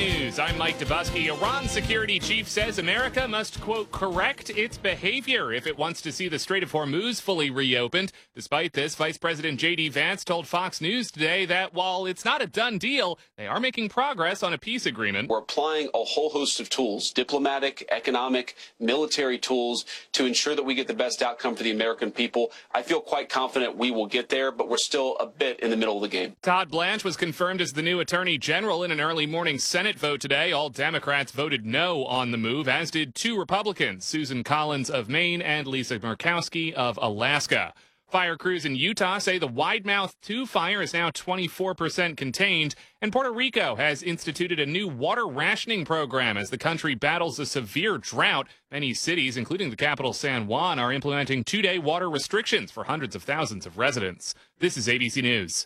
News. I'm Mike Dubusky. Iran's security chief says America must, quote, correct its behavior if it wants to see the Strait of Hormuz fully reopened. Despite this, Vice President J.D. Vance told Fox News today that while it's not a done deal, they are making progress on a peace agreement. We're applying a whole host of tools, diplomatic, economic, military tools, to ensure that we get the best outcome for the American people. I feel quite confident we will get there, but we're still a bit in the middle of the game. Todd Blanche was confirmed as the new Attorney General in an early morning Senate vote today. All Democrats voted no on the move, as did two Republicans, Susan Collins of Maine and Lisa Murkowski of Alaska. Fire crews in Utah say the Widemouth 2 fire is now 24% contained, and Puerto Rico has instituted a new water rationing program as the country battles a severe drought. Many cities, including the capital San Juan, are implementing 2-day water restrictions for hundreds of thousands of residents. This is ABC News.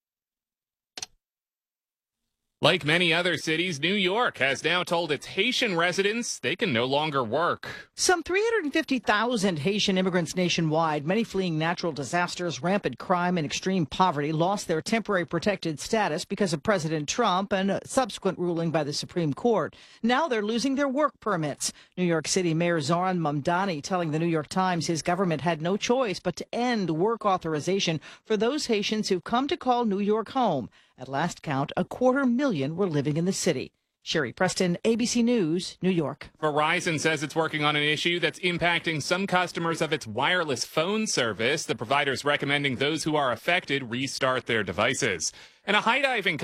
Like many other cities, New York has now told its Haitian residents they can no longer work. Some 350,000 Haitian immigrants nationwide, many fleeing natural disasters, rampant crime, and extreme poverty, lost their temporary protected status because of President Trump and a subsequent ruling by the Supreme Court. Now they're losing their work permits. New York City Mayor Zohran Mamdani telling the New York Times his government had no choice but to end work authorization for those Haitians who've come to call New York home. At last count, 250,000 were living in the city. Sherry Preston, ABC News, New York. Verizon says it's working on an issue that's impacting some customers of its wireless phone service. The provider's recommending those who are affected restart their devices. And a high diving